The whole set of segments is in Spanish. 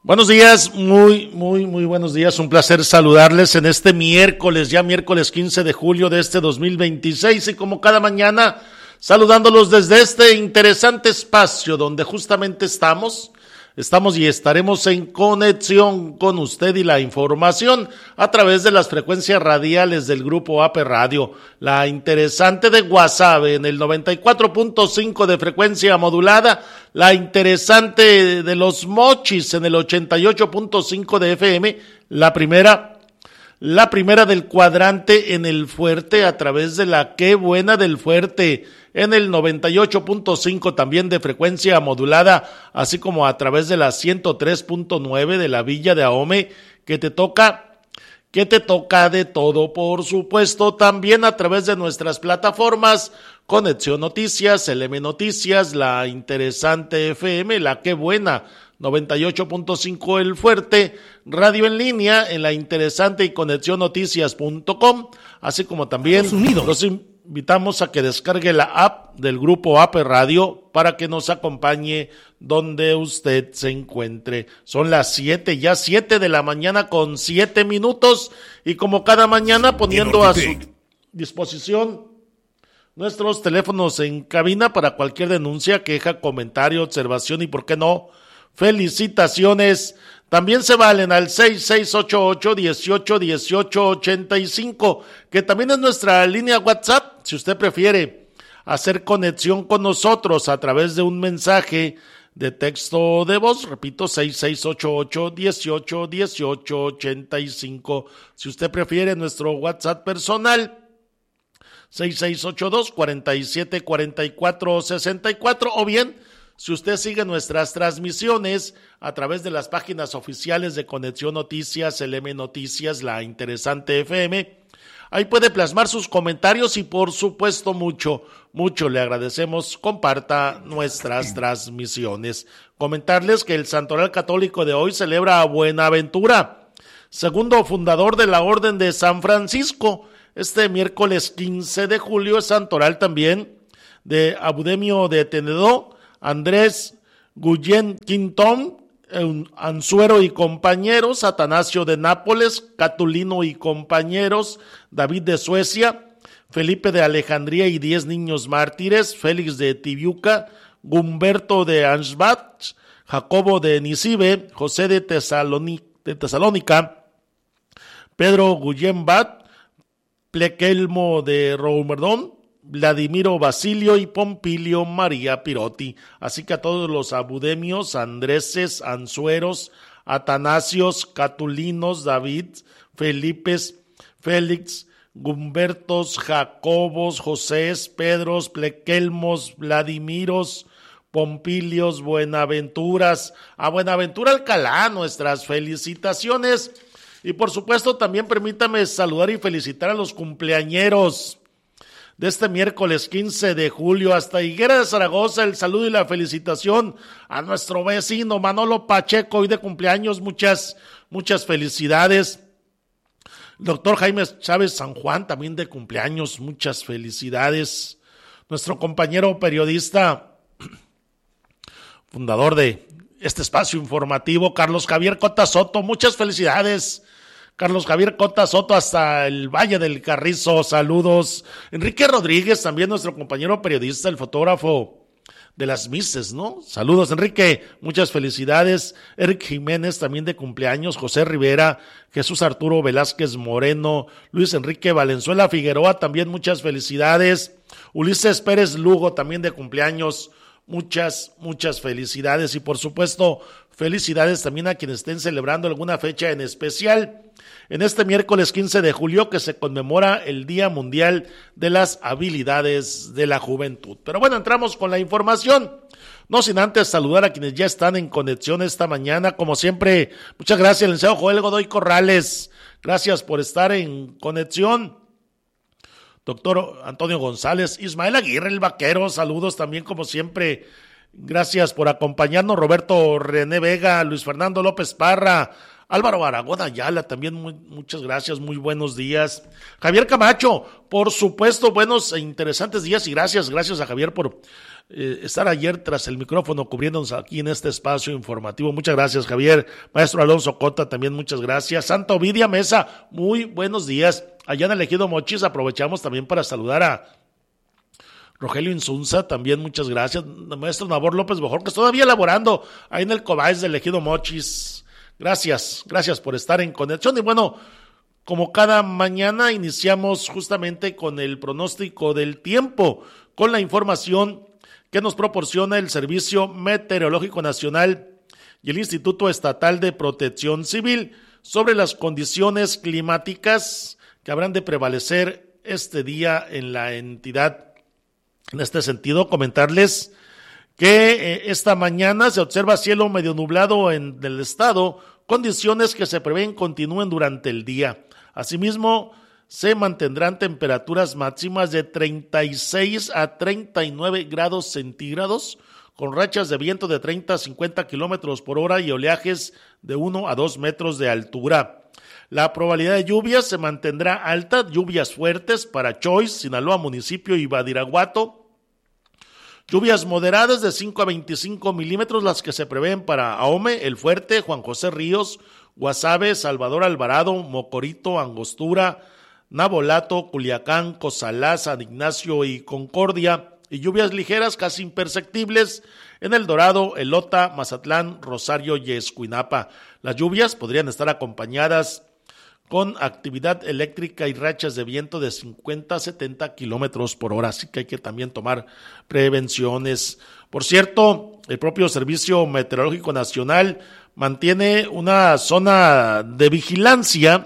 Buenos días, muy buenos días. Un placer saludarles en este miércoles, ya miércoles 15 de julio de este 2026 y como cada mañana saludándolos desde este interesante espacio donde justamente estamos y estaremos en conexión con usted y la información a través de las frecuencias radiales del Grupo AP Radio, la interesante de Guasave en el 94.5 de frecuencia modulada, la interesante de Los Mochis en el 88.5 de FM, la primera del cuadrante en el Fuerte a través de la Qué Buena del Fuerte en el 98.5 también de frecuencia modulada, así como a través de la 103.9 de la Villa de Ahome, que te toca de todo, por supuesto, también a través de nuestras plataformas, Conexión Noticias, LM Noticias, la interesante FM, la Qué Buena, 98.5 El Fuerte, radio en línea en la interesante y conexionnoticias.com, así como también los invitamos a que descargue la app del Grupo AP Radio para que nos acompañe donde usted se encuentre. Son las 7 de la mañana con 7 minutos y como cada mañana poniendo a su disposición nuestros teléfonos en cabina para cualquier denuncia, queja, comentario, observación y por qué no, felicitaciones. También se valen al 6688-181885, que también es nuestra línea WhatsApp, si usted prefiere hacer conexión con nosotros a través de un mensaje de texto de voz, repito, 6688-181885, si usted prefiere nuestro WhatsApp personal, 6682-474464, o bien, si usted sigue nuestras transmisiones a través de las páginas oficiales de Conexión Noticias, LM Noticias, la interesante FM, ahí puede plasmar sus comentarios y por supuesto mucho le agradecemos, comparta nuestras transmisiones. Comentarles que el Santoral Católico de hoy celebra a Buenaventura, segundo fundador de la Orden de San Francisco. Este miércoles 15 de julio es Santoral también de Abudemio de Tenedó, Andrés Guillén Quintón, Anzuero y compañeros, Atanasio de Nápoles, Catulino y compañeros, David de Suecia, Felipe de Alejandría y 10 niños mártires, Félix de Tibiuca, Gumberto de Ansbach, Jacobo de Nisibe, José de Tesalónica, Pedro Guillén Bat, Plequelmo de Roumerdón, Vladimiro Basilio y Pompilio María Pirotti, así que a todos los abudemios, Andreses, Anzueros, Atanasios, Catulinos, David, Felipes, Félix, Gumbertos, Jacobos, Josés, Pedros, Plequelmos, Vladimiros, Pompilios, Buenaventuras, a Buenaventura Alcalá, nuestras felicitaciones, y por supuesto también permítame saludar y felicitar a los cumpleañeros de este miércoles 15 de julio, hasta Higuera de Zaragoza, el saludo y la felicitación a nuestro vecino Manolo Pacheco, hoy de cumpleaños, muchas felicidades. Doctor Jaime Chávez San Juan, también de cumpleaños, muchas felicidades. Nuestro compañero periodista, fundador de este espacio informativo, Carlos Javier Cota Soto, muchas felicidades. Carlos Javier Cota Soto hasta el Valle del Carrizo, saludos. Enrique Rodríguez, también nuestro compañero periodista, el fotógrafo de las Mises, ¿no? Saludos, Enrique, muchas felicidades. Eric Jiménez, también de cumpleaños. José Rivera, Jesús Arturo Velázquez Moreno, Luis Enrique Valenzuela Figueroa, también muchas felicidades. Ulises Pérez Lugo, también de cumpleaños. Muchas felicidades y por supuesto felicidades también a quienes estén celebrando alguna fecha en especial en este miércoles 15 de julio que se conmemora el Día Mundial de las Habilidades de la Juventud. Pero bueno, entramos con la información, no sin antes saludar a quienes ya están en conexión esta mañana, como siempre, muchas gracias, licenciado Joel Godoy Corrales, gracias por estar en conexión. Doctor Antonio González, Ismael Aguirre, el vaquero, saludos también como siempre, gracias por acompañarnos, Roberto René Vega, Luis Fernando López Parra, Álvaro Aragón Ayala, también muchas gracias, muy buenos días. Javier Camacho, por supuesto, buenos e interesantes días y gracias a Javier por estar ayer tras el micrófono cubriéndonos aquí en este espacio informativo. Muchas gracias, Javier. Maestro Alonso Cota, también muchas gracias. Santa Ovidia Mesa, muy buenos días. Allá en el Ejido Mochis aprovechamos también para saludar a Rogelio Insunza, también muchas gracias. Maestro Nabor López Bojor, que está todavía laborando ahí en el Cobáez del Ejido Mochis. Gracias por estar en conexión. Y bueno, como cada mañana iniciamos justamente con el pronóstico del tiempo, con la información que nos proporciona el Servicio Meteorológico Nacional y el Instituto Estatal de Protección Civil sobre las condiciones climáticas que habrán de prevalecer este día en la entidad. En este sentido, comentarles que esta mañana se observa cielo medio nublado en el estado, condiciones que se prevén continúen durante el día. Asimismo, se mantendrán temperaturas máximas de 36 a 39 grados centígrados, con rachas de viento de 30 a 50 kilómetros por hora y oleajes de 1 a 2 metros de altura. La probabilidad de lluvias se mantendrá alta, lluvias fuertes para Choix, Sinaloa, municipio y Badiraguato. Lluvias moderadas de 5 a 25 milímetros, las que se prevén para Ahome, El Fuerte, Juan José Ríos, Guasave, Salvador Alvarado, Mocorito, Angostura, Nabolato, Culiacán, Cozalá, San Ignacio y Concordia, y lluvias ligeras casi imperceptibles en El Dorado, Elota, Mazatlán, Rosario y Escuinapa. Las lluvias podrían estar acompañadas con actividad eléctrica y rachas de viento de 50 a 70 kilómetros por hora, así que hay que también tomar prevenciones. Por cierto, el propio Servicio Meteorológico Nacional mantiene una zona de vigilancia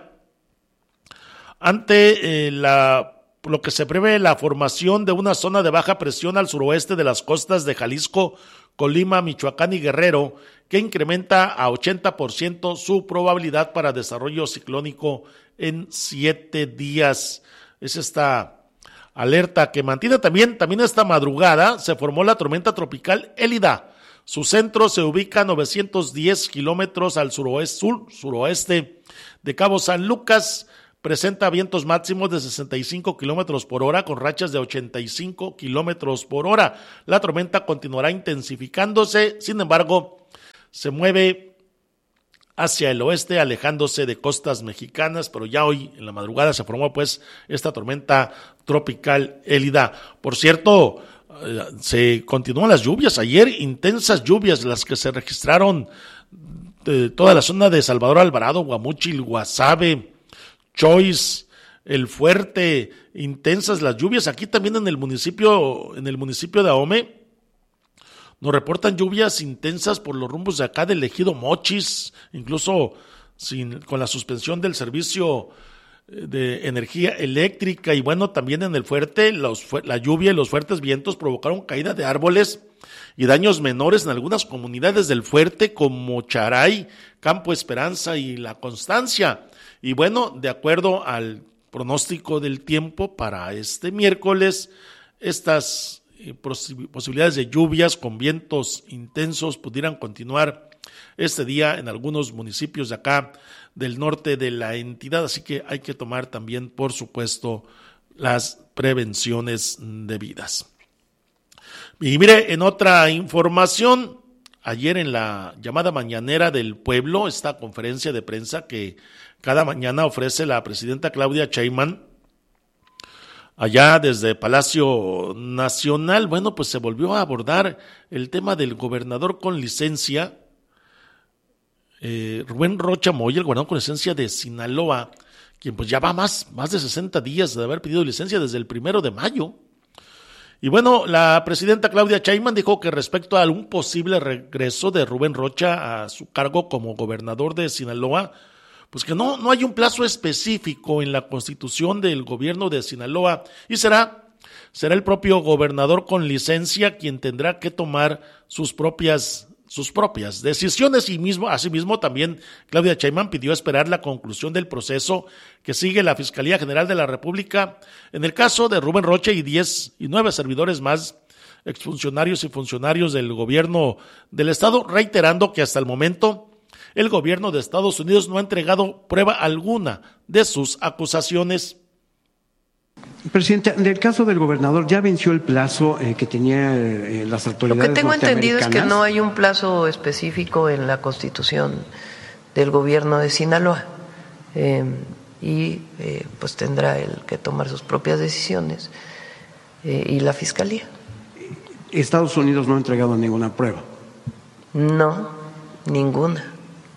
ante lo que se prevé la formación de una zona de baja presión al suroeste de las costas de Jalisco, Colima, Michoacán y Guerrero, que incrementa a 80% su probabilidad para desarrollo ciclónico en 7 días. Es esta alerta que mantiene también esta madrugada se formó la tormenta tropical Élida. Su centro se ubica a 910 kilómetros al suroeste de Cabo San Lucas. Presenta vientos máximos de 65 kilómetros por hora con rachas de 85 kilómetros por hora. La tormenta continuará intensificándose, sin embargo, se mueve hacia el oeste, alejándose de costas mexicanas, pero ya hoy en la madrugada se formó pues esta tormenta tropical Élida. Por cierto, se continúan las lluvias. Ayer intensas lluvias las que se registraron de toda la zona de Salvador Alvarado, Guamúchil, Guasave, Choix, El Fuerte, intensas las lluvias. Aquí también en el municipio de Ahome nos reportan lluvias intensas por los rumbos de acá del Ejido Mochis, incluso con la suspensión del servicio de energía eléctrica. Y bueno, también en El Fuerte la lluvia y los fuertes vientos provocaron caída de árboles y daños menores en algunas comunidades del Fuerte como Charay, Campo Esperanza y La Constancia. Y bueno, de acuerdo al pronóstico del tiempo para este miércoles, estas posibilidades de lluvias con vientos intensos pudieran continuar este día en algunos municipios de acá del norte de la entidad, así que hay que tomar también, por supuesto, las prevenciones debidas. Y mire, en otra información, ayer en la llamada mañanera del pueblo, esta conferencia de prensa que cada mañana ofrece la presidenta Claudia Sheinbaum, allá desde Palacio Nacional, bueno, pues se volvió a abordar el tema del gobernador con licencia, Rubén Rocha Moya, el gobernador con licencia de Sinaloa, quien pues ya va más de 60 días de haber pedido licencia desde el 1 de mayo. Y bueno, la presidenta Claudia Sheinbaum dijo que respecto a un posible regreso de Rubén Rocha a su cargo como gobernador de Sinaloa, pues que no hay un plazo específico en la constitución del gobierno de Sinaloa y será el propio gobernador con licencia quien tendrá que tomar sus propias decisiones. Y asimismo también Claudia Sheinbaum pidió esperar la conclusión del proceso que sigue la Fiscalía General de la República en el caso de Rubén Rocha y 9 servidores más, exfuncionarios y funcionarios del gobierno del estado, reiterando que hasta el momento el gobierno de Estados Unidos no ha entregado prueba alguna de sus acusaciones. Presidente, en el caso del gobernador, ¿ya venció el plazo que tenía las autoridades norteamericanas? Lo que tengo entendido es que no hay un plazo específico en la Constitución del gobierno de Sinaloa pues tendrá él que tomar sus propias decisiones y la Fiscalía. ¿Estados Unidos no ha entregado ninguna prueba? No, ninguna.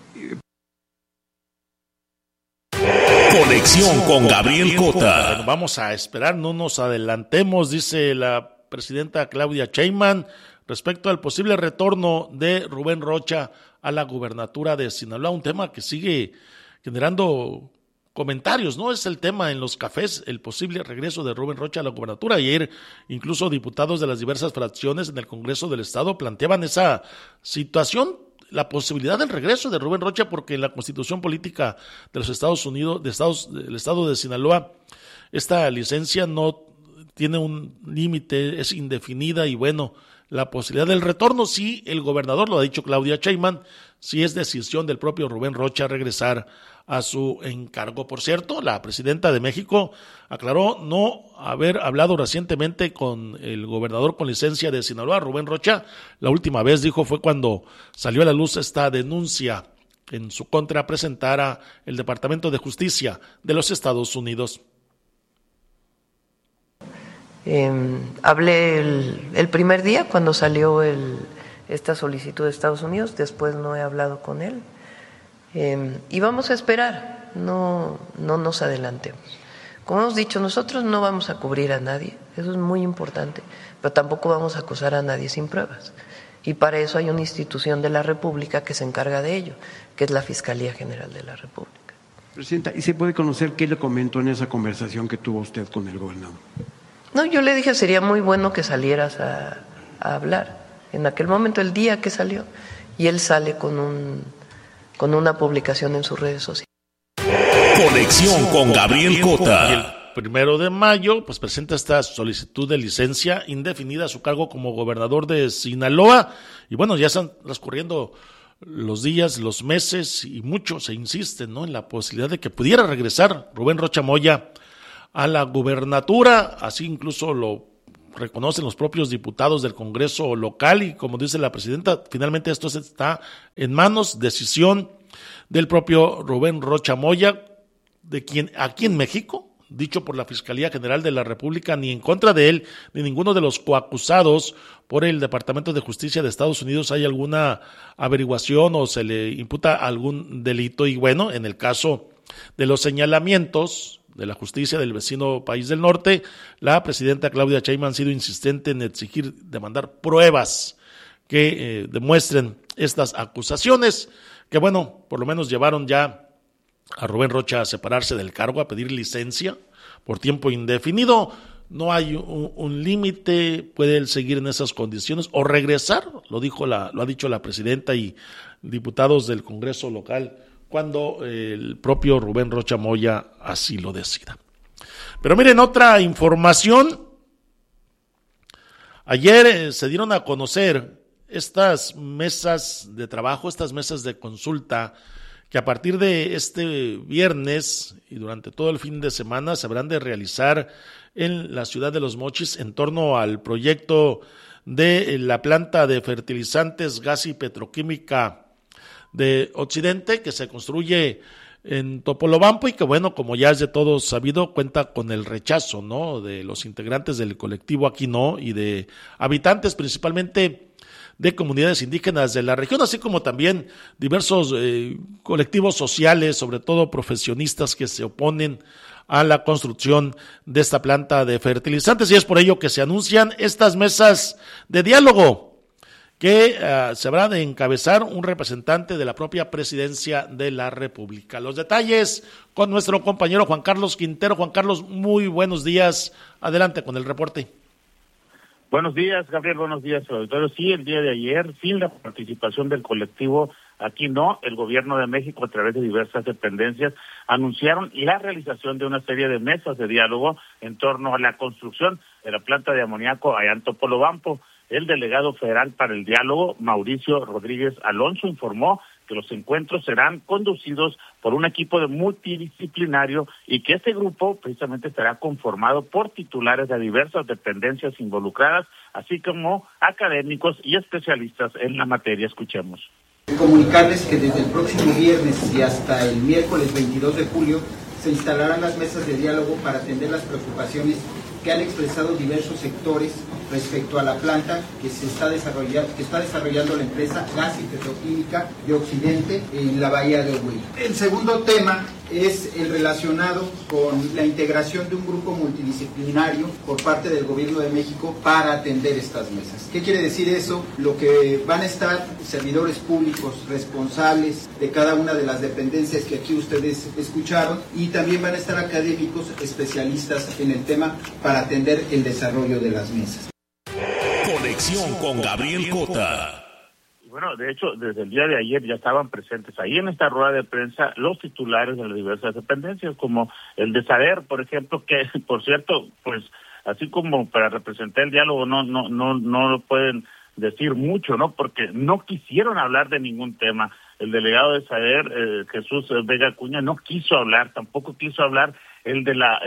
Conexión con Gabriel Cota. Bueno, vamos a esperar, no nos adelantemos, dice la presidenta Claudia Sheinbaum, respecto al posible retorno de Rubén Rocha a la gubernatura de Sinaloa, un tema que sigue generando comentarios, ¿no? Es el tema en los cafés, el posible regreso de Rubén Rocha a la gubernatura. Ayer incluso diputados de las diversas fracciones en el Congreso del Estado planteaban esa situación, la posibilidad del regreso de Rubén Rocha, porque en la Constitución Política de los Estados Unidos, del Estado de Sinaloa, esta licencia no tiene un límite, es indefinida y bueno, la posibilidad del retorno, sí, el gobernador, lo ha dicho Claudia Sheinbaum, sí es decisión del propio Rubén Rocha regresar a su encargo. Por cierto, la presidenta de México aclaró no haber hablado recientemente con el gobernador con licencia de Sinaloa, Rubén Rocha. La última vez, dijo, fue cuando salió a la luz esta denuncia que en su contra presentara el Departamento de Justicia de los Estados Unidos. Hablé el primer día cuando salió esta solicitud de Estados Unidos, después no he hablado con él. Y vamos a esperar, no nos adelantemos. Como hemos dicho, nosotros no vamos a cubrir a nadie, eso es muy importante, pero tampoco vamos a acusar a nadie sin pruebas. Y para eso hay una institución de la República que se encarga de ello, que es la Fiscalía General de la República. Presidenta, ¿y se puede conocer qué le comentó en esa conversación que tuvo usted con el gobernador? No, yo le dije, sería muy bueno que salieras a hablar. En aquel momento, el día que salió, y él sale con una publicación en sus redes sociales. Conexión con Gabriel Cota. El 1 de mayo, pues presenta esta solicitud de licencia indefinida a su cargo como gobernador de Sinaloa. Y bueno, ya están transcurriendo los días, los meses, y mucho se insiste, ¿no?, en la posibilidad de que pudiera regresar Rubén Rocha Moya a la gubernatura. Así incluso lo reconocen los propios diputados del Congreso local y, como dice la presidenta, finalmente esto está en manos, decisión del propio Rubén Rocha Moya, de quien aquí en México, dicho por la Fiscalía General de la República, ni en contra de él ni ninguno de los coacusados por el Departamento de Justicia de Estados Unidos hay alguna averiguación o se le imputa algún delito. Y bueno, en el caso de los señalamientos de la justicia del vecino país del norte, la presidenta Claudia Sheinbaum ha sido insistente en exigir, demandar pruebas que demuestren estas acusaciones, que bueno, por lo menos llevaron ya a Rubén Rocha a separarse del cargo, a pedir licencia por tiempo indefinido. No hay un límite, puede él seguir en esas condiciones o regresar, lo ha dicho la presidenta y diputados del Congreso local, cuando el propio Rubén Rocha Moya así lo decida. Pero miren, otra información. Ayer se dieron a conocer estas mesas de trabajo, estas mesas de consulta, que a partir de este viernes y durante todo el fin de semana se habrán de realizar en la ciudad de Los Mochis en torno al proyecto de la planta de fertilizantes, gas y petroquímica de Occidente, que se construye en Topolobampo y que bueno, como ya es de todos sabido, cuenta con el rechazo, ¿no?, de los integrantes del colectivo Aquino y de habitantes principalmente de comunidades indígenas de la región, así como también diversos colectivos sociales, sobre todo profesionistas que se oponen a la construcción de esta planta de fertilizantes, y es por ello que se anuncian estas mesas de diálogo que se habrá de encabezar un representante de la propia Presidencia de la República. Los detalles con nuestro compañero Juan Carlos Quintero. Juan Carlos, muy buenos días, adelante con el reporte. Buenos días, Gabriel, buenos días, auditorio. Sí, el día de ayer, sin la participación del colectivo Aquino, el gobierno de México, a través de diversas dependencias, anunciaron la realización de una serie de mesas de diálogo en torno a la construcción de la planta de amoníaco allá en Topolobampo. El delegado federal para el diálogo, Mauricio Rodríguez Alonso, informó que los encuentros serán conducidos por un equipo multidisciplinario y que este grupo precisamente estará conformado por titulares de diversas dependencias involucradas, así como académicos y especialistas en la materia. Escuchemos. Comunicarles que desde el próximo viernes y hasta el miércoles 22 de julio se instalarán las mesas de diálogo para atender las preocupaciones que han expresado diversos sectores respecto a la planta que está desarrollando la empresa Gas y Petroquímica de Occidente en la bahía de Ohuila. El segundo tema es el relacionado con la integración de un grupo multidisciplinario por parte del Gobierno de México para atender estas mesas. ¿Qué quiere decir eso? Lo que van a estar servidores públicos responsables de cada una de las dependencias que aquí ustedes escucharon, y también van a estar académicos especialistas en el tema para atender el desarrollo de las mesas. Conexión con Gabriel Cota. Bueno, de hecho, desde el día de ayer ya estaban presentes ahí en esta rueda de prensa los titulares de las diversas dependencias, como el de Saber, por ejemplo, que, por cierto, pues, así como para representar el diálogo no lo pueden decir mucho, ¿no? Porque no quisieron hablar de ningún tema. El delegado de Saber, Jesús Vega Acuña, no quiso hablar, tampoco quiso hablar el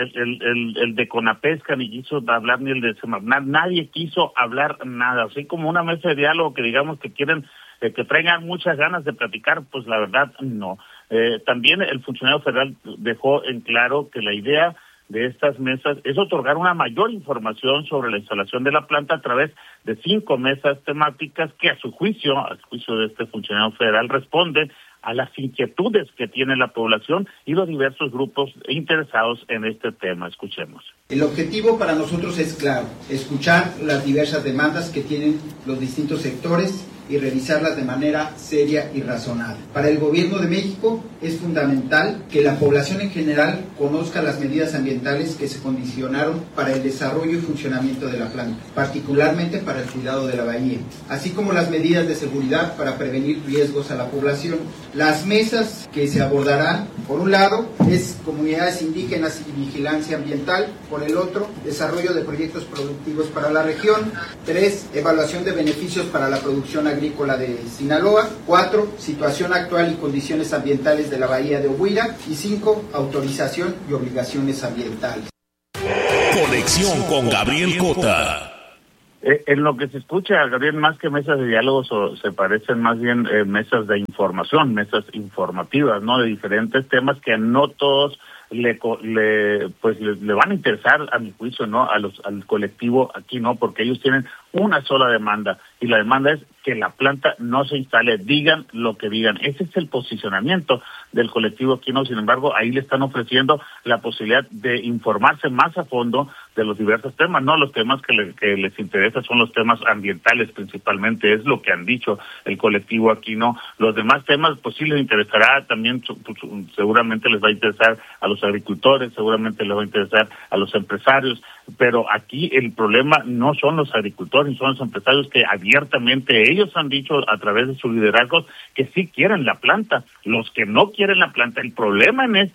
de Conapesca, ni quiso hablar ni el de Semarnat, nadie quiso hablar nada, así como una mesa de diálogo que digamos que quieren, que traigan muchas ganas de platicar, pues la verdad no. También el funcionario federal dejó en claro que la idea de estas mesas es otorgar una mayor información sobre la instalación de la planta a través de 5 mesas temáticas que al juicio de este funcionario federal responden a las inquietudes que tiene la población y los diversos grupos interesados en este tema. Escuchemos. El objetivo para nosotros es claro: escuchar las diversas demandas que tienen los distintos sectores y revisarlas de manera seria y razonable. Para el Gobierno de México es fundamental que la población en general conozca las medidas ambientales que se condicionaron para el desarrollo y funcionamiento de la planta, particularmente para el cuidado de la bahía, así como las medidas de seguridad para prevenir riesgos a la población. Las mesas que se abordarán, por un lado, es comunidades indígenas y vigilancia ambiental; por el otro, desarrollo de proyectos productivos para la región; 3, evaluación de beneficios para la producción agrícola de Sinaloa; 4, situación actual y condiciones ambientales de la bahía de Ohuila; y 5, autorización y obligaciones ambientales. Conexión con Gabriel Cota. En lo que se escucha, Gabriel, más que mesas de diálogo, se parecen más bien mesas de información, mesas informativas, ¿no? De diferentes temas que no todos le van a interesar, a mi juicio, ¿no? Al colectivo aquí, ¿no? Porque ellos tienen una sola demanda, y la demanda es que la planta no se instale, digan lo que digan. Ese es el posicionamiento del colectivo aquí, ¿no? Sin embargo, ahí le están ofreciendo la posibilidad de informarse más a fondo de los diversos temas, ¿no? Los temas que les interesa son los temas ambientales principalmente, es lo que han dicho el colectivo aquí, ¿no? Los demás temas, pues sí les interesará también, seguramente les va a interesar a los agricultores, seguramente les va a interesar a los empresarios, pero aquí el problema no son los agricultores, son los empresarios que abiertamente ellos han dicho a través de sus liderazgos que sí quieren la planta. Los que no quieren la planta, el problema en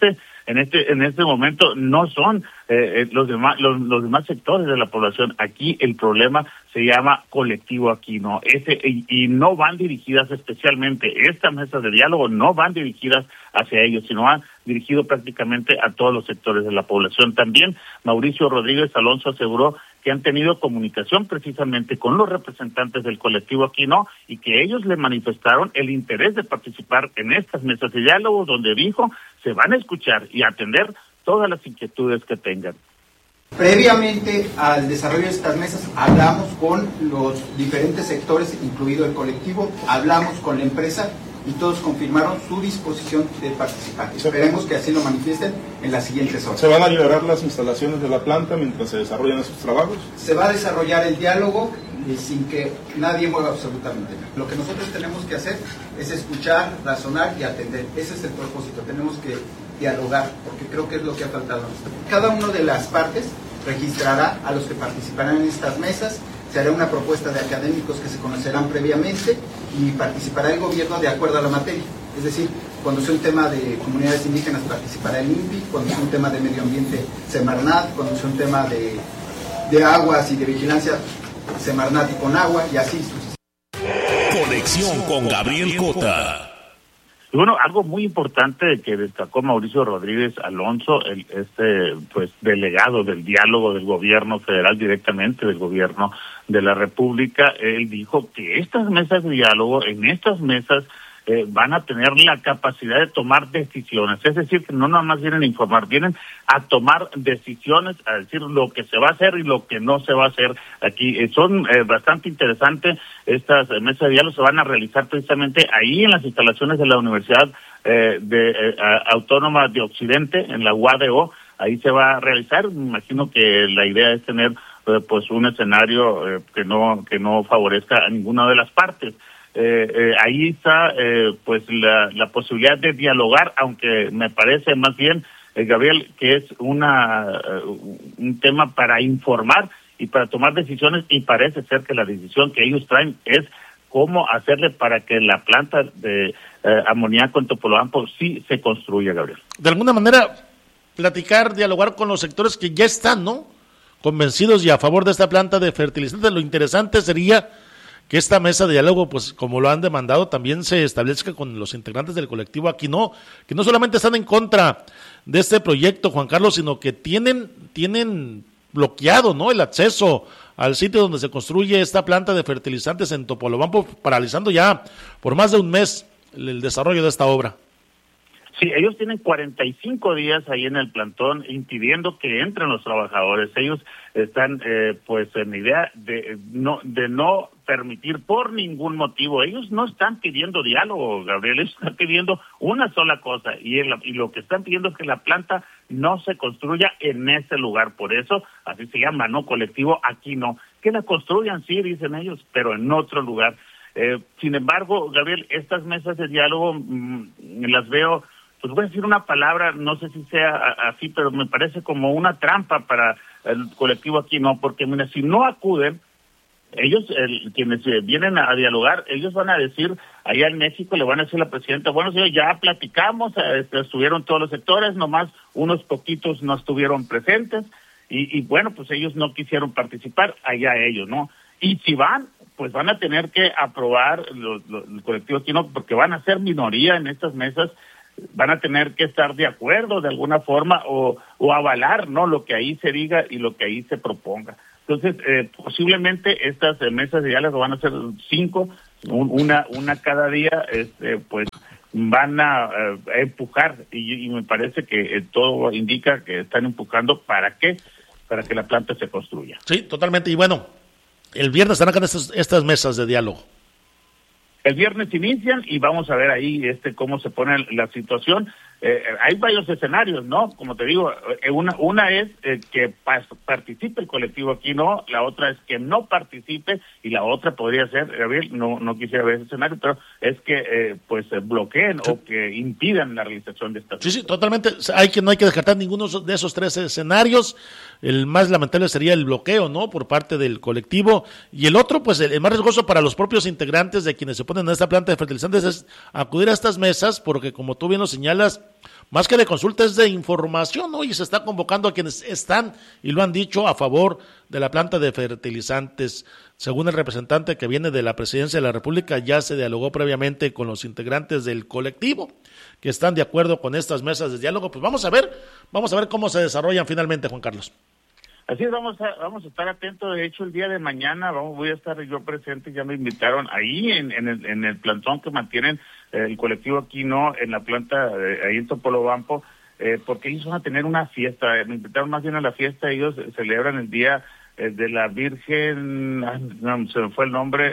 este momento no son los demás sectores de la población. Aquí el problema se llama colectivo aquí, ¿no? Y no van dirigidas especialmente, estas mesas de diálogo no van dirigidas hacia ellos, sino van dirigido prácticamente a todos los sectores de la población. También Mauricio Rodríguez Alonso aseguró que han tenido comunicación precisamente con los representantes del colectivo Aquino y que ellos le manifestaron el interés de participar en estas mesas de diálogo, donde dijo se van a escuchar y atender todas las inquietudes que tengan. Previamente al desarrollo de estas mesas hablamos con los diferentes sectores, incluido el colectivo, hablamos con la empresa y todos confirmaron su disposición de participar. Esperemos que así lo manifiesten en las siguientes horas. ¿Se van a liberar las instalaciones de la planta mientras se desarrollan esos trabajos? Se va a desarrollar el diálogo sin que nadie mueva absolutamente nada. Lo que nosotros tenemos que hacer es escuchar, razonar y atender. Ese es el propósito. Tenemos que dialogar, porque creo que es lo que ha faltado. Cada una de las partes registrará a los que participarán en estas mesas, se hará una propuesta de académicos que se conocerán previamente y participará el gobierno de acuerdo a la materia. Es decir, cuando sea un tema de comunidades indígenas participará el INPI, cuando sea un tema de medio ambiente Semarnat, cuando sea un tema de aguas y de vigilancia Semarnat y Conagua, y así sucesivamente. Conexión con Gabriel Cota. Y bueno, algo muy importante que destacó Mauricio Rodríguez Alonso, pues delegado del diálogo del gobierno federal, directamente del gobierno de la República, él dijo que estas mesas de diálogo, en estas mesas, van a tener la capacidad de tomar decisiones, es decir, que no nada más vienen a informar, vienen a tomar decisiones, a decir lo que se va a hacer y lo que no se va a hacer aquí. Son bastante interesantes estas mesas de diálogo, se van a realizar precisamente ahí en las instalaciones de la Universidad Autónoma de Occidente, en la UADO, ahí se va a realizar. Me imagino que la idea es tener pues un escenario que no favorezca a ninguna de las partes. Ahí está pues la posibilidad de dialogar, aunque me parece más bien, Gabriel, que es un tema para informar y para tomar decisiones, y parece ser que la decisión que ellos traen es cómo hacerle para que la planta de amoníaco en Topolobampo sí se construya, Gabriel. De alguna manera, platicar, dialogar con los sectores que ya están, ¿no?, convencidos y a favor de esta planta de fertilizantes. Lo interesante sería que esta mesa de diálogo, pues como lo han demandado, también se establezca con los integrantes del colectivo Aquino, que no solamente están en contra de este proyecto, Juan Carlos, sino que tienen bloqueado, ¿no?, el acceso al sitio donde se construye esta planta de fertilizantes en Topolobampo, paralizando ya por más de un mes el desarrollo de esta obra. Sí, ellos tienen 45 días ahí en el plantón impidiendo que entren los trabajadores. Ellos están pues en idea de no permitir por ningún motivo. Ellos no están pidiendo diálogo, Gabriel, ellos están pidiendo una sola cosa, y lo que están pidiendo es que la planta no se construya en ese lugar. Por eso, así se llama, ¿no?, colectivo Aquino. Que la construyan, sí, dicen ellos, pero en otro lugar. Sin embargo, Gabriel, estas mesas de diálogo las veo, pues voy a decir una palabra, no sé si sea así, pero me parece como una trampa para el colectivo Aquino, porque mira, si no acuden, ellos, quienes vienen a dialogar, ellos van a decir, allá en México le van a decir a la presidenta, bueno, señor, ya platicamos, estuvieron todos los sectores, nomás unos poquitos no estuvieron presentes, y bueno, pues ellos no quisieron participar, allá ellos, ¿no? Y si van, pues van a tener que aprobar el colectivo Aquino, porque van a ser minoría en estas mesas, van a tener que estar de acuerdo de alguna forma o avalar, ¿no?, lo que ahí se diga y lo que ahí se proponga. Entonces, posiblemente estas mesas de diálogo van a ser 5, una cada día, pues van a empujar, y me parece que todo indica que están empujando. ¿Para qué? Para que la planta se construya. Sí, totalmente. Y bueno, el viernes están acá estas mesas de diálogo. El viernes inician y vamos a ver ahí cómo se pone la situación. Hay varios escenarios, ¿no? Como te digo, una es que participe el colectivo Aquino, la otra es que no participe, y la otra podría ser, Gabriel, no quisiera ver ese escenario, pero es que pues bloqueen, sí, o que impidan la realización de esta. Sí, totalmente. No hay que descartar ninguno de esos 3 escenarios. El más lamentable sería el bloqueo, ¿no?, por parte del colectivo, y el otro, pues el más riesgoso para los propios integrantes de quienes se ponen en esta planta de fertilizantes es acudir a estas mesas, porque como tú bien lo señalas, más que de consulta es de información, ¿no?, y se está convocando a quienes están, y lo han dicho, a favor de la planta de fertilizantes. Según el representante que viene de la Presidencia de la República, ya se dialogó previamente con los integrantes del colectivo, que están de acuerdo con estas mesas de diálogo. Pues vamos a ver cómo se desarrollan finalmente, Juan Carlos. Así es, vamos a estar atentos. De hecho, el día de mañana voy a estar yo presente. Ya me invitaron ahí en el plantón que mantienen el colectivo Aquino en la planta ahí en Topolobampo, porque ellos van a tener una fiesta. Me invitaron más bien a la fiesta. Ellos celebran el día de la Virgen, se me fue el nombre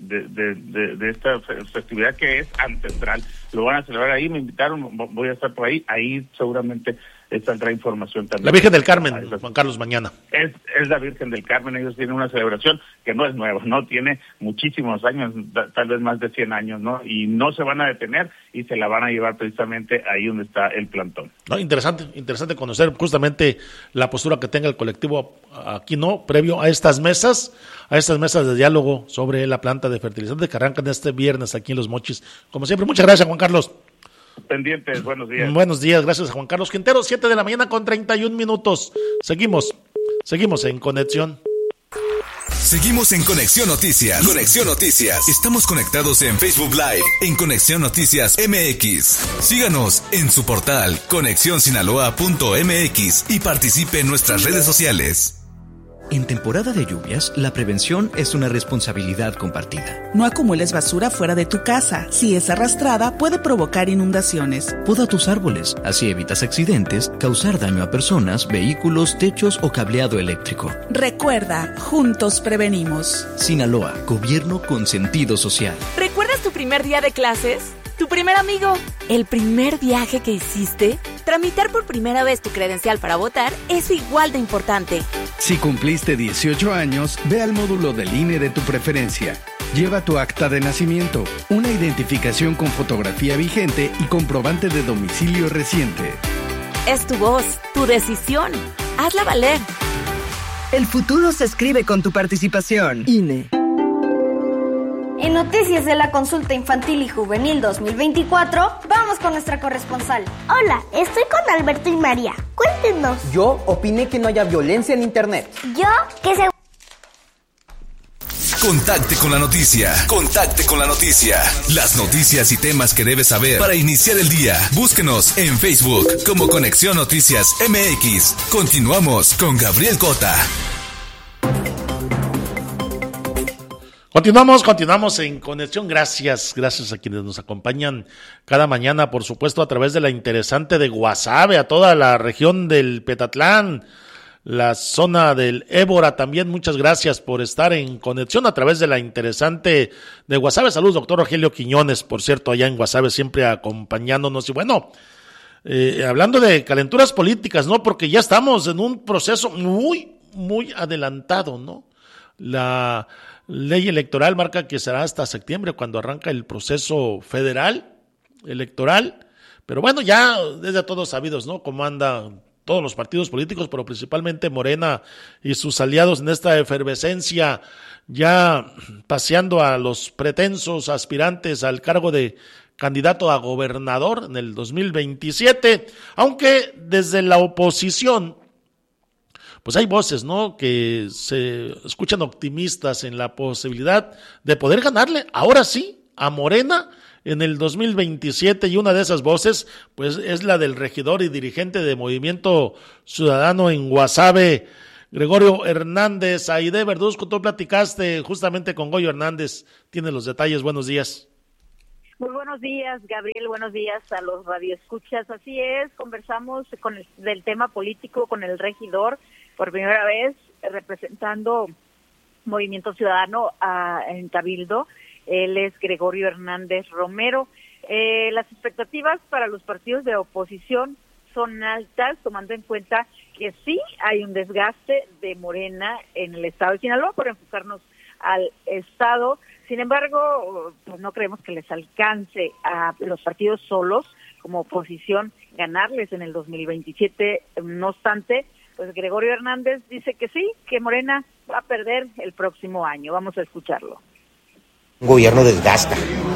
de esta festividad que es ancestral. Lo van a celebrar ahí, me invitaron, voy a estar por ahí seguramente saldrá información también. La Virgen del Carmen, Juan Carlos, mañana. Es la Virgen del Carmen. Ellos tienen una celebración que no es nueva, ¿no? Tiene muchísimos años, tal vez más de 100 años, ¿no? Y no se van a detener y se la van a llevar precisamente ahí donde está el plantón. No, interesante conocer justamente la postura que tenga el colectivo Aquino previo a estas mesas de diálogo sobre la planta de fertilizantes que arrancan este viernes aquí en Los Mochis. Como siempre, muchas gracias, Juan Carlos. Pendientes, buenos días. Buenos días, gracias a Juan Carlos Quintero, 7 de la mañana con 31 minutos. Seguimos en conexión. Seguimos en Conexión Noticias. Conexión Noticias. Estamos conectados en Facebook Live, en Conexión Noticias MX. Síganos en su portal conexionsinaloa.mx y participe en nuestras redes sociales. En temporada de lluvias, la prevención es una responsabilidad compartida. No acumules basura fuera de tu casa. Si es arrastrada, puede provocar inundaciones. Poda tus árboles, así evitas accidentes, causar daño a personas, vehículos, techos o cableado eléctrico. Recuerda, juntos prevenimos. Sinaloa, gobierno con sentido social. ¿Recuerdas tu primer día de clases? ¿Tu primer amigo? ¿El primer viaje que hiciste? Tramitar por primera vez tu credencial para votar es igual de importante. Si cumpliste 18 años, ve al módulo del INE de tu preferencia. Lleva tu acta de nacimiento, una identificación con fotografía vigente y comprobante de domicilio reciente. Es tu voz, tu decisión. Hazla valer. El futuro se escribe con tu participación. INE. En Noticias de la Consulta Infantil y Juvenil 2024, vamos con nuestra corresponsal. Hola, estoy con Alberto y María. Cuéntenos. Yo opiné que no haya violencia en Internet. Yo, que se... Contacte con la noticia. Contacte con la noticia. Las noticias y temas que debes saber para iniciar el día. Búsquenos en Facebook como Conexión Noticias MX. Continuamos con Gabriel Cota. Continuamos en Conexión. Gracias a quienes nos acompañan cada mañana, por supuesto, a través de la interesante de Guasave, a toda la región del Petatlán, la zona del Ébora también. Muchas gracias por estar en conexión a través de la interesante de Guasave. Saludos, doctor Rogelio Quiñones, por cierto, allá en Guasave, siempre acompañándonos. Y bueno, hablando de calenturas políticas, ¿no? Porque ya estamos en un proceso muy adelantado, ¿no? La ley electoral marca que será hasta septiembre cuando arranca el proceso federal electoral, pero bueno, ya desde todos sabidos, ¿no? Cómo andan todos los partidos políticos, pero principalmente Morena y sus aliados en esta efervescencia, ya paseando a los pretensos aspirantes al cargo de candidato a gobernador en el 2027, aunque desde la oposición pues hay voces, ¿no?, que se escuchan optimistas en la posibilidad de poder ganarle, ahora sí, a Morena en el 2027, y una de esas voces, pues es la del regidor y dirigente de Movimiento Ciudadano en Guasave, Gregorio Hernández. Aide Verduzco, tú platicaste justamente con Goyo Hernández, tiene los detalles. Buenos días. Muy buenos días, Gabriel, buenos días a los radioescuchas. Así es, conversamos del tema político con el regidor, por primera vez representando Movimiento Ciudadano en Cabildo. Él es Gregorio Hernández Romero. Las expectativas para los partidos de oposición son altas, tomando en cuenta que sí hay un desgaste de Morena en el estado de Sinaloa, por enfocarnos al estado. Sin embargo, pues no creemos que les alcance a los partidos solos como oposición ganarles en el 2027. No obstante, pues Gregorio Hernández dice que sí, que Morena va a perder el próximo año. Vamos a escucharlo. Un gobierno desgasta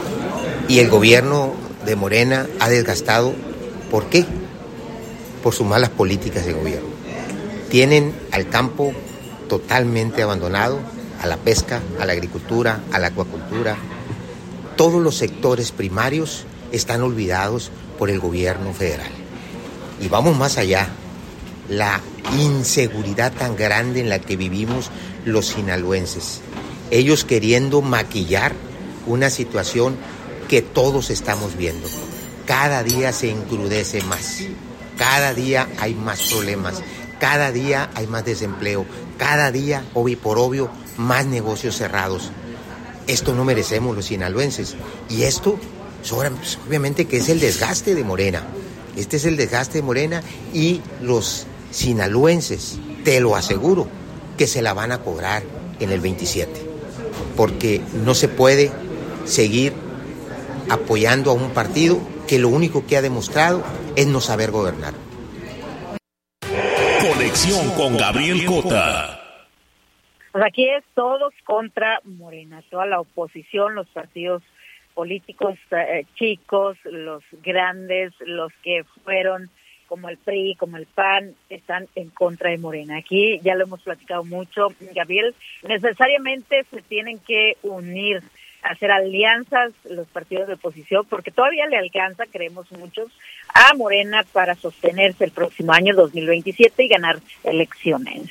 y el gobierno de Morena ha desgastado. ¿Por qué? Por sus malas políticas de gobierno. Tienen al campo totalmente abandonado, a la pesca, a la agricultura, a la acuacultura. Todos los sectores primarios están olvidados por el gobierno federal. Y vamos más allá. La inseguridad tan grande en la que vivimos los sinaloenses. Ellos queriendo maquillar una situación que todos estamos viendo. Cada día se encrudece más. Cada día hay más problemas. Cada día hay más desempleo. Cada día, obvio, más negocios cerrados. Esto no merecemos los sinaloenses. Y esto, obviamente que es el desgaste de Morena. Este es el desgaste de Morena y los sinaloenses, te lo aseguro, que se la van a cobrar en el 27. Porque no se puede seguir apoyando a un partido que lo único que ha demostrado es no saber gobernar. Conexión con Gabriel Cota. Pues aquí es todos contra Morena, toda la oposición, los partidos políticos chicos, los grandes, los que fueron como el PRI, como el PAN, están en contra de Morena. Aquí ya lo hemos platicado mucho, Gabriel, necesariamente se tienen que unir, hacer alianzas los partidos de oposición, porque todavía le alcanza, creemos muchos, a Morena para sostenerse el próximo año 2027 y ganar elecciones.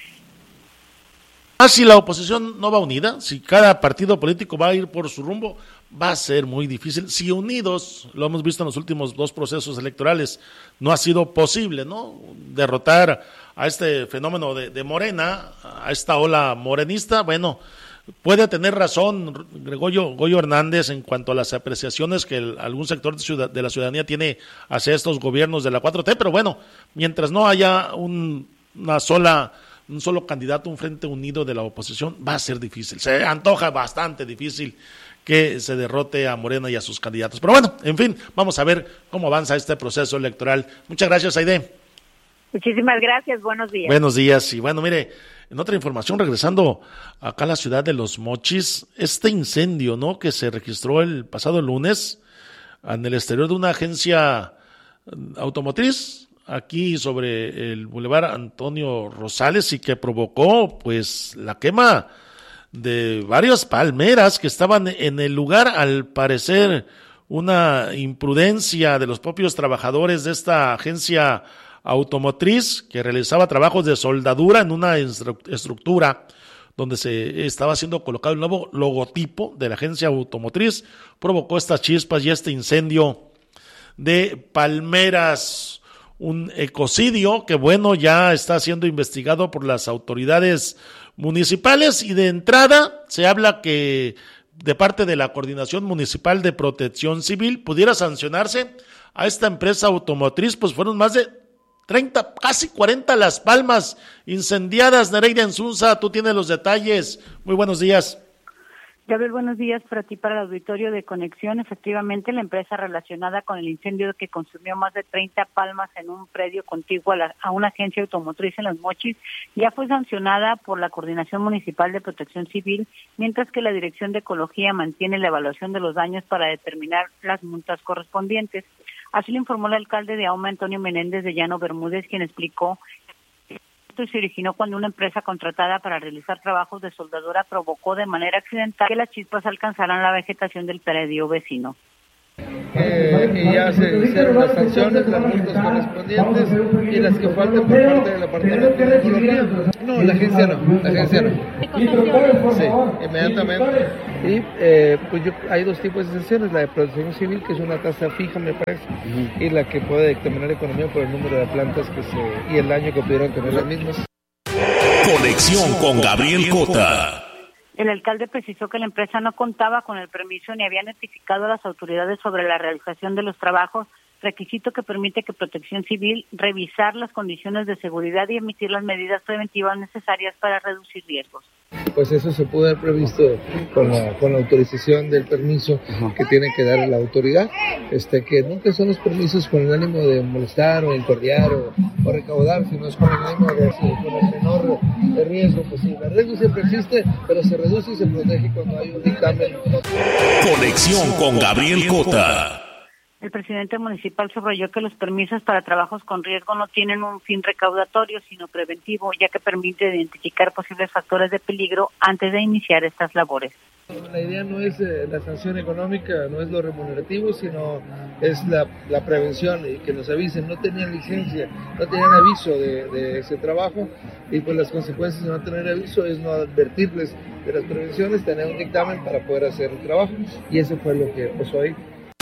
Si la oposición no va unida, si cada partido político va a ir por su rumbo, va a ser muy difícil. Si unidos, lo hemos visto en los últimos 2 procesos electorales, no ha sido posible, ¿no? Derrotar a este fenómeno de Morena, a esta ola morenista. Bueno, puede tener razón Goyo Hernández en cuanto a las apreciaciones que algún sector de la ciudadanía tiene hacia estos gobiernos de la 4T, pero bueno, mientras no haya un solo candidato, un frente unido de la oposición, va a ser difícil. Se antoja bastante difícil que se derrote a Morena y a sus candidatos. Pero bueno, en fin, vamos a ver cómo avanza este proceso electoral. Muchas gracias, Aide. Muchísimas gracias, buenos días. Buenos días, y bueno, mire, en otra información, regresando acá a la ciudad de Los Mochis, este incendio, ¿no?, que se registró el pasado lunes en el exterior de una agencia automotriz, aquí sobre el Boulevard Antonio Rosales, y que provocó pues la quema de varias palmeras que estaban en el lugar. Al parecer una imprudencia de los propios trabajadores de esta agencia automotriz que realizaba trabajos de soldadura en una estructura donde se estaba siendo colocado el nuevo logotipo de la agencia automotriz, provocó estas chispas y este incendio de palmeras. Un ecocidio que, bueno, ya está siendo investigado por las autoridades municipales, y de entrada se habla que de parte de la Coordinación Municipal de Protección Civil pudiera sancionarse a esta empresa automotriz, pues fueron más de 30, casi 40 las palmas incendiadas. Nereida Insunza, tú tienes los detalles. Muy buenos días. Gabriel, buenos días para ti, para el auditorio de Conexión. Efectivamente, la empresa relacionada con el incendio que consumió más de 30 palmas en un predio contiguo a una agencia automotriz en Los Mochis ya fue sancionada por la Coordinación Municipal de Protección Civil, mientras que la Dirección de Ecología mantiene la evaluación de los daños para determinar las multas correspondientes. Así lo informó el alcalde de Ahome, Antonio Menéndez de Llano Bermúdez, quien explicó esto se originó cuando una empresa contratada para realizar trabajos de soldadura provocó de manera accidental que las chispas alcanzaran la vegetación del predio vecino. Y ya se hicieron las sanciones, las multas correspondientes y las que faltan por parte del Departamento de Ecología. No, la agencia no. Sí, inmediatamente. Y pues hay 2 tipos de sanciones, la de protección civil, que es una tasa fija, me parece, y la que puede determinar economía por el número de plantas y el daño que pudieron tener las mismas. Conexión con Gabriel Cota. El alcalde precisó que la empresa no contaba con el permiso ni había notificado a las autoridades sobre la realización de los trabajos, requisito que permite que Protección Civil revisar las condiciones de seguridad y emitir las medidas preventivas necesarias para reducir riesgos. Pues eso se pudo haber previsto con la autorización del permiso que tiene que dar la autoridad, que nunca son los permisos con el ánimo de molestar o incordiar o recaudar, sino es con el ánimo de con el menor riesgo posible. El riesgo siempre existe, pero se reduce y se protege cuando hay un dictamen. Conexión con Gabriel Cota. El presidente municipal subrayó que los permisos para trabajos con riesgo no tienen un fin recaudatorio, sino preventivo, ya que permite identificar posibles factores de peligro antes de iniciar estas labores. La idea no es la sanción económica, no es lo remunerativo, sino es la prevención y que nos avisen. No tenían licencia, no tenían aviso de ese trabajo, y pues las consecuencias de no tener aviso es no advertirles de las prevenciones, tener un dictamen para poder hacer el trabajo, y eso fue lo que pasó ahí.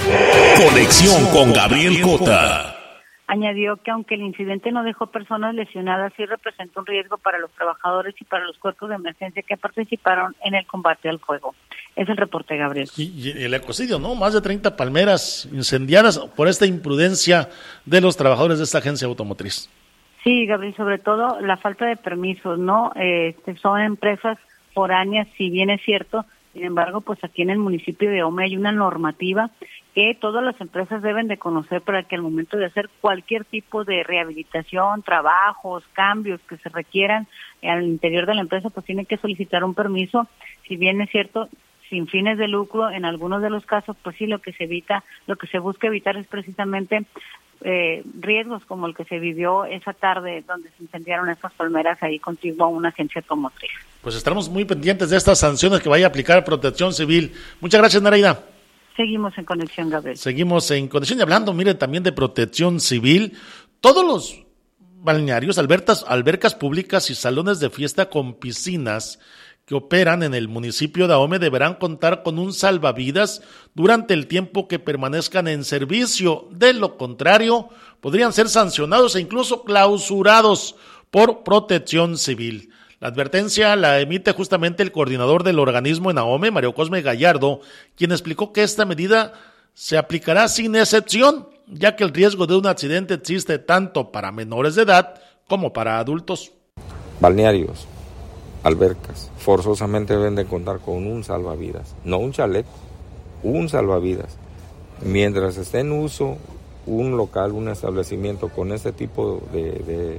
Conexión con Gabriel Cota. Añadió que aunque el incidente no dejó personas lesionadas, sí representó un riesgo para los trabajadores y para los cuerpos de emergencia que participaron en el combate al fuego. Es el reporte, Gabriel. Y el ecocidio, ¿no? Más de 30 palmeras incendiadas por esta imprudencia de los trabajadores de esta agencia automotriz. Sí, Gabriel, sobre todo la falta de permisos, ¿no? Son empresas foráneas, si bien es cierto. Sin embargo, pues aquí en el municipio de Ahome hay una normativa que todas las empresas deben de conocer para que al momento de hacer cualquier tipo de rehabilitación, trabajos, cambios que se requieran al interior de la empresa, pues tienen que solicitar un permiso. Si bien es cierto, sin fines de lucro, en algunos de los casos, pues sí, lo que se busca evitar es precisamente riesgos como el que se vivió esa tarde donde se incendiaron estas palmeras ahí contiguo a una agencia automotriz. Pues estaremos muy pendientes de estas sanciones que vaya a aplicar Protección Civil. Muchas gracias, Nereida. Seguimos en conexión, Gabriel. Seguimos en conexión y hablando, mire, también de Protección Civil. Todos los balnearios, albercas públicas y salones de fiesta con piscinas que operan en el municipio de Ahome deberán contar con un salvavidas durante el tiempo que permanezcan en servicio. De lo contrario, podrían ser sancionados e incluso clausurados por Protección Civil. La advertencia la emite justamente el coordinador del organismo en Ahome, Mario Cosme Gallardo, quien explicó que esta medida se aplicará sin excepción, ya que el riesgo de un accidente existe tanto para menores de edad como para adultos. Balnearios, albercas, forzosamente deben de contar con un salvavidas, no un chaleco, un salvavidas. Mientras esté en uso un local, un establecimiento con este tipo de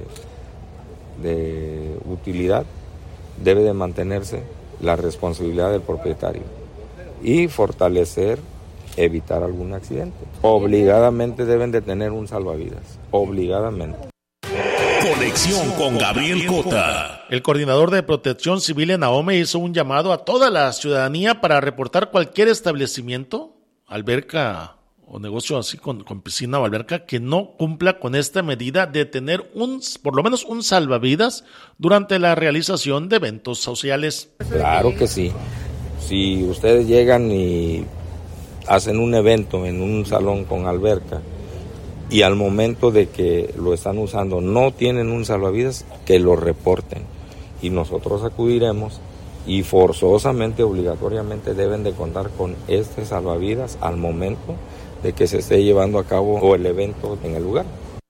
utilidad, debe de mantenerse la responsabilidad del propietario y fortalecer, evitar algún accidente. Obligadamente deben de tener un salvavidas, obligadamente. Conexión con Gabriel Cota. El coordinador de Protección Civil en Ahome hizo un llamado a toda la ciudadanía para reportar cualquier establecimiento, alberca o negocio así con piscina o alberca que no cumpla con esta medida de tener por lo menos un salvavidas durante la realización de eventos sociales. Claro que sí. Si ustedes llegan y hacen un evento en un salón con alberca y al momento de que lo están usando no tienen un salvavidas, que lo reporten y nosotros acudiremos y forzosamente, obligatoriamente deben de contar con este salvavidas al momento de que se esté llevando a cabo el evento en el lugar.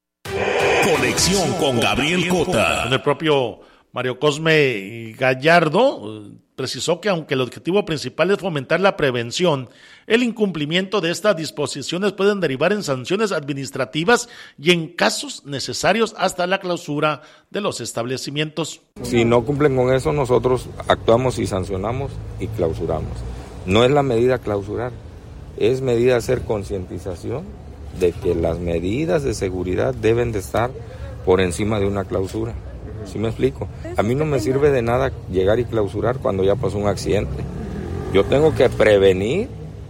Conexión con Gabriel Cota. El propio Mario Cosme Gallardo precisó que aunque el objetivo principal es fomentar la prevención, el incumplimiento de estas disposiciones pueden derivar en sanciones administrativas y en casos necesarios hasta la clausura de los establecimientos. Si no cumplen con eso, nosotros actuamos y sancionamos y clausuramos. No es la medida clausurar, es medida hacer concientización de que las medidas de seguridad deben de estar por encima de una clausura. ¿Sí me explico? A mí no me sirve de nada llegar y clausurar cuando ya pasó un accidente. Yo tengo que prevenir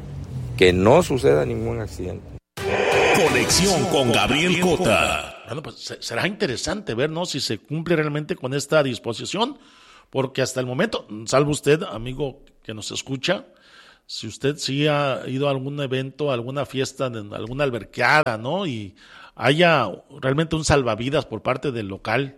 que no suceda ningún accidente. Conexión con Gabriel Cota. Bueno, pues será interesante ver, ¿no?, si se cumple realmente con esta disposición, porque hasta el momento, salvo usted, amigo que nos escucha, si usted sí ha ido a algún evento, a alguna fiesta, alguna alberqueada, ¿no?, y haya realmente un salvavidas por parte del local.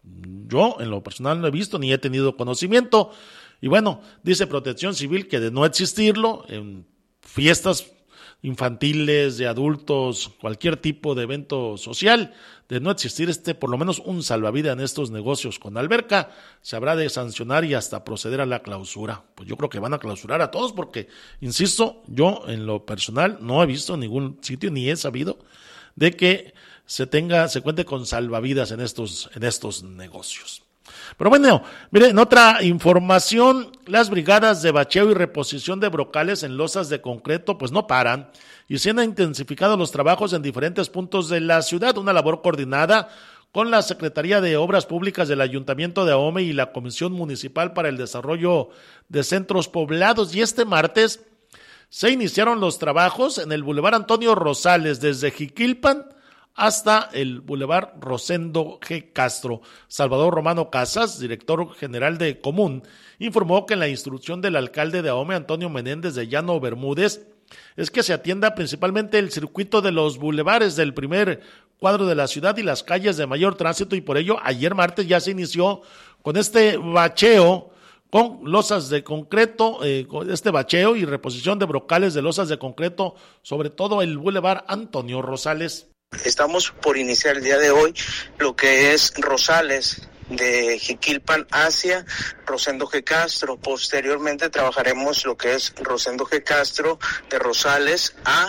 Yo, en lo personal, no he visto ni he tenido conocimiento. Y bueno, dice Protección Civil que de no existirlo, en fiestas infantiles, de adultos, cualquier tipo de evento social, de no existir por lo menos un salvavidas en estos negocios con alberca, se habrá de sancionar y hasta proceder a la clausura. Pues yo creo que van a clausurar a todos porque, insisto, yo en lo personal no he visto en ningún sitio ni he sabido de que se cuente con salvavidas en estos negocios. Pero bueno, mire, en otra información, las brigadas de bacheo y reposición de brocales en losas de concreto pues no paran y se han intensificado los trabajos en diferentes puntos de la ciudad, una labor coordinada con la Secretaría de Obras Públicas del Ayuntamiento de Ahome y la Comisión Municipal para el Desarrollo de Centros Poblados. Y este martes se iniciaron los trabajos en el Boulevard Antonio Rosales, desde Jiquilpan hasta el Boulevard Rosendo G. Castro. Salvador Romano Casas, director general de Común, informó que en la instrucción del alcalde de Ahome, Antonio Menéndez de Llano Bermúdez, es que se atienda principalmente el circuito de los bulevares del primer cuadro de la ciudad y las calles de mayor tránsito, y por ello ayer martes ya se inició con este bacheo con losas de concreto, con este bacheo y reposición de brocales de losas de concreto, sobre todo el Boulevard Antonio Rosales. Estamos por iniciar el día de hoy lo que es Rosales, de Jiquilpan hacia Rosendo G. Castro. Posteriormente trabajaremos lo que es Rosendo G. Castro, de Rosales a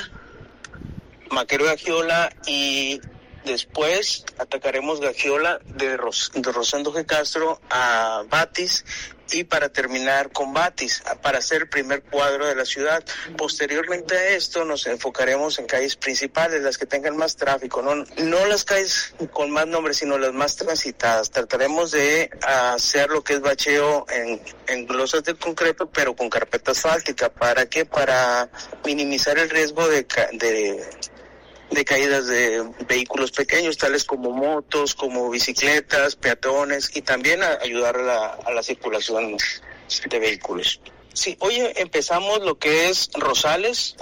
Maquero Gagiola, y después atacaremos Gagiola de Rosendo G. Castro a Batis y para terminar con Batis, para hacer el primer cuadro de la ciudad. Posteriormente a esto nos enfocaremos en calles principales, las que tengan más tráfico, no las calles con más nombres, sino las más transitadas. Trataremos de hacer lo que es bacheo en glosas de concreto, pero con carpeta asfáltica. ¿Para qué? Para minimizar el riesgo de caídas de vehículos pequeños, tales como motos, como bicicletas, peatones, y también ayudar a la circulación de vehículos. Sí, hoy empezamos lo que es Rosales.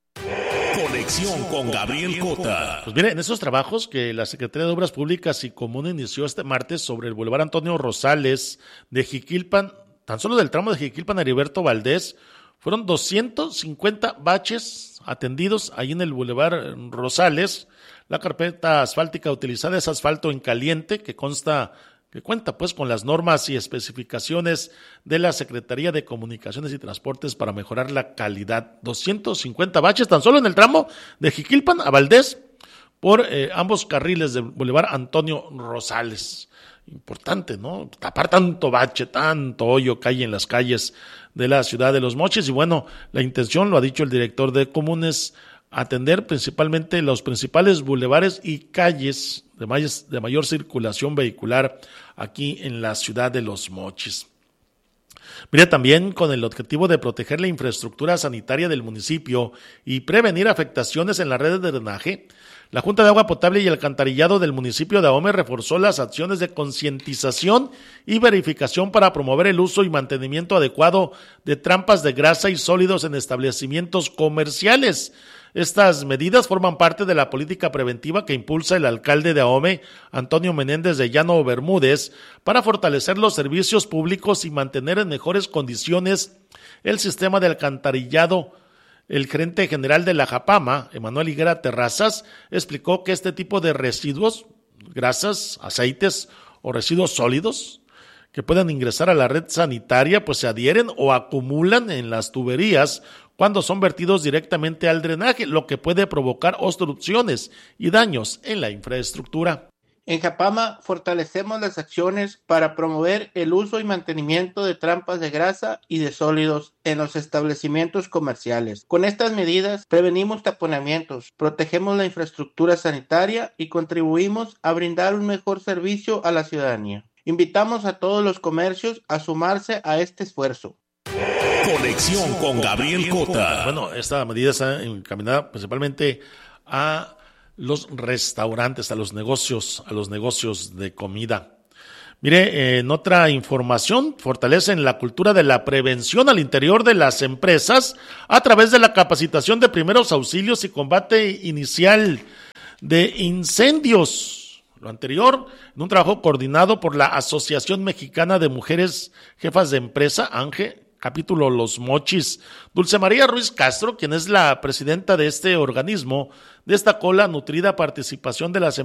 Conexión con Gabriel Cota. Pues mire, en esos trabajos que la Secretaría de Obras Públicas y Común inició este martes sobre el Boulevard Antonio Rosales de Jiquilpan, tan solo del tramo de Jiquilpan a Heriberto Valdés, fueron 250 baches atendidos ahí en el Boulevard Rosales. La carpeta asfáltica utilizada es asfalto en caliente que cuenta pues con las normas y especificaciones de la Secretaría de Comunicaciones y Transportes para mejorar la calidad. 250 baches tan solo en el tramo de Jiquilpan a Valdés por ambos carriles del Boulevard Antonio Rosales. Importante, ¿no? Tapar tanto bache, tanto hoyo que hay en las calles de la ciudad de Los Mochis. Y bueno, la intención, lo ha dicho el director de Comunes, atender principalmente los principales bulevares y calles de mayor circulación vehicular aquí en la ciudad de Los Mochis. Mire, también con el objetivo de proteger la infraestructura sanitaria del municipio y prevenir afectaciones en la red de drenaje, la Junta de Agua Potable y Alcantarillado del municipio de Ahome reforzó las acciones de concientización y verificación para promover el uso y mantenimiento adecuado de trampas de grasa y sólidos en establecimientos comerciales. Estas medidas forman parte de la política preventiva que impulsa el alcalde de Ahome, Antonio Menéndez de Llano Bermúdez, para fortalecer los servicios públicos y mantener en mejores condiciones el sistema de alcantarillado. El gerente general de la Japama, Emanuel Higuera Terrazas, explicó que este tipo de residuos, grasas, aceites o residuos sólidos que pueden ingresar a la red sanitaria, pues se adhieren o acumulan en las tuberías cuando son vertidos directamente al drenaje, lo que puede provocar obstrucciones y daños en la infraestructura. En Japama fortalecemos las acciones para promover el uso y mantenimiento de trampas de grasa y de sólidos en los establecimientos comerciales. Con estas medidas prevenimos taponamientos, protegemos la infraestructura sanitaria y contribuimos a brindar un mejor servicio a la ciudadanía. Invitamos a todos los comercios a sumarse a este esfuerzo. Conexión con Gabriel Cota. Bueno, esta medida está encaminada principalmente a los restaurantes, a los negocios de comida. Mire, en otra información, fortalecen la cultura de la prevención al interior de las empresas a través de la capacitación de primeros auxilios y combate inicial de incendios. Lo anterior, en un trabajo coordinado por la Asociación Mexicana de Mujeres Jefas de Empresa, ANGE, capítulo Los Mochis. Dulce María Ruiz Castro, quien es la presidenta de este organismo, destacó la nutrida participación de las